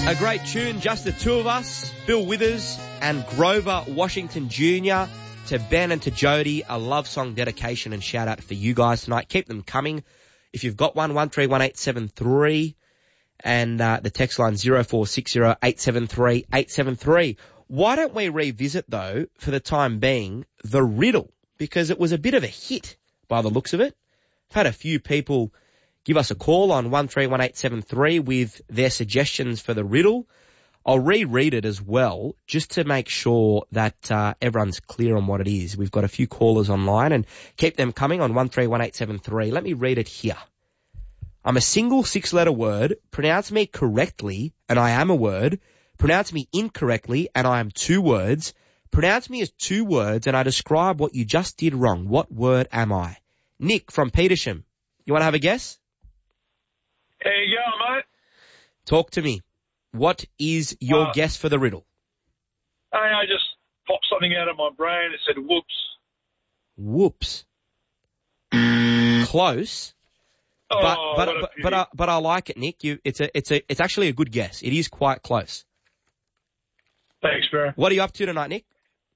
A great tune, just the two of us, Bill Withers and Grover Washington Jr. To Ben and to Jody, a love song dedication and shout out for you guys tonight. Keep them coming. If you've got one, 131873 and the text line 0460 873 873. Why don't we revisit, though, for the time being, the riddle? Because it was a bit of a hit by the looks of it. I've had a few people give us a call on 131873 with their suggestions for the riddle. I'll reread it as well, just to make sure that everyone's clear on what it is. We've got a few callers online, and keep them coming on 131873. Let me read it here. I'm a single six-letter word. Pronounce me correctly, and I am a word. Pronounce me incorrectly, and I am two words. Pronounce me as two words, and I describe what you just did wrong. What word am I? Nick from Petersham. You want to have a guess? There you go, mate. Talk to me. What is your guess for the riddle? I just popped something out of my brain. It said whoops. Whoops. Close. But I like it, Nick. It's actually a good guess. It is quite close. Thanks, bro. What are you up to tonight, Nick?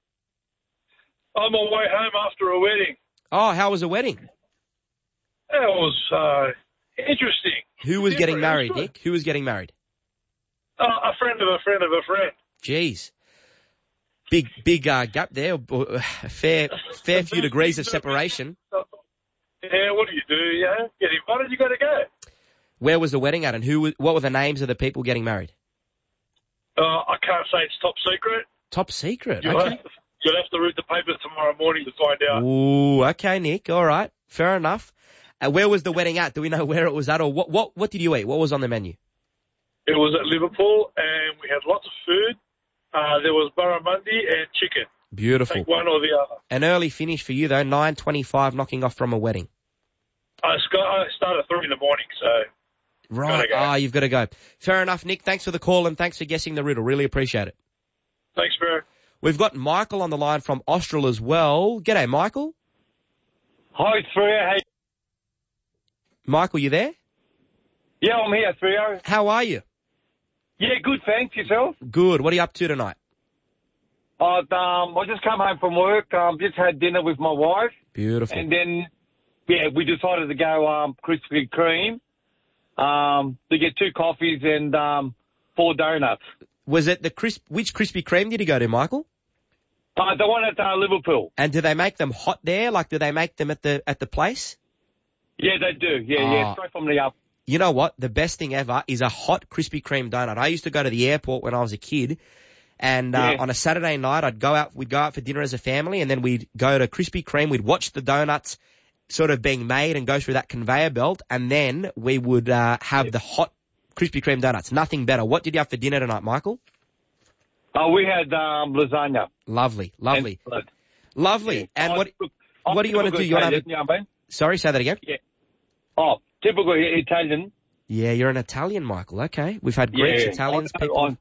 I'm on my way home after a wedding. Oh, how was the wedding? It was interesting. Who was getting married, Nick? Who was getting married? A friend of a friend of a friend. Jeez. Big gap there. A fair few degrees of separation. Yeah, what do you do? Yeah, get invited, you got to go. Where was the wedding at, and what were the names of the people getting married? I can't say it's top secret. Top secret, You'll okay. have to read the papers tomorrow morning to find out. Ooh, okay, Nick. All right. Fair enough. Where was the wedding at? Do we know where it was at, or what did you eat? What was on the menu? It was at Liverpool, and we had lots of food. There was barramundi and chicken. Beautiful. Take one or the other. An early finish for you, though, 9:25, knocking off from a wedding. I started at 3 in the morning, so... Right. Go. You've got to go. Fair enough, Nick. Thanks for the call, and thanks for guessing the riddle. Really appreciate it. Thanks, bro. We've got Michael on the line from Austral as well. G'day, Michael. Hi, Threo. Hey. Michael, you there? Yeah, I'm here, Threo. How are you? Yeah, good, thanks. Yourself? Good. What are you up to tonight? I just come home from work, just had dinner with my wife. Beautiful. And then, we decided to go Krispy Kreme to get 2 coffees and 4 donuts. Was it which Krispy Kreme did you go to, Michael? The one at Liverpool. And do they make them hot there? Like, do they make them at the place? Yeah, they do. Yeah, straight from the up. You know what? The best thing ever is a hot Krispy Kreme donut. I used to go to the airport when I was a kid, and on a Saturday night we'd go out for dinner as a family, and then we'd go to Krispy Kreme. We'd watch the donuts sort of being made and go through that conveyor belt, and then we would have the hot Krispy Kreme donuts. Nothing better. What did you have for dinner tonight, Michael? We had lasagna. Lovely. Lovely. Yeah. And what do you want to do? You want to have Sorry, say that again? Yeah. Oh, typical Italian. Yeah, you're an Italian, Michael. Okay. We've had Greeks, Italians, people.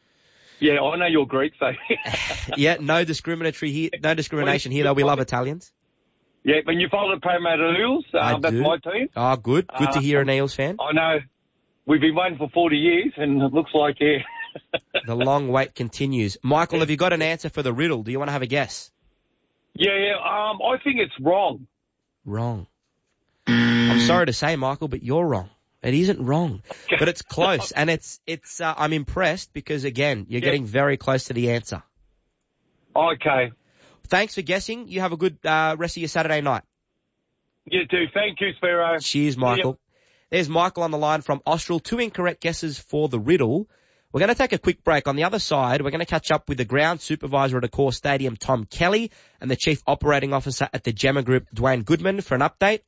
I know you're Greek, so. Yeah, no discrimination here, though. We love Italians. Yeah, when you follow the Parramatta Eels, that's my team. Oh, good. Good to hear an Eels fan. I know. We've been waiting for 40 years, and it looks like, The long wait continues. Michael, have you got an answer for the riddle? Do you want to have a guess? Yeah. I think it's wrong. Wrong. I'm sorry to say, Michael, but you're wrong. It isn't wrong, but it's close, and it's. I'm impressed because again, you're getting very close to the answer. Okay. Thanks for guessing. You have a good rest of your Saturday night. You too. Thank you, Sparrow. Cheers, Michael. There's Michael on the line from Austral. 2 incorrect guesses for the riddle. We're going to take a quick break. On the other side, we're going to catch up with the ground supervisor at Accor Stadium, Tom Kelly, and the chief operating officer at the Gemma Group, Dwayne Goodman, for an update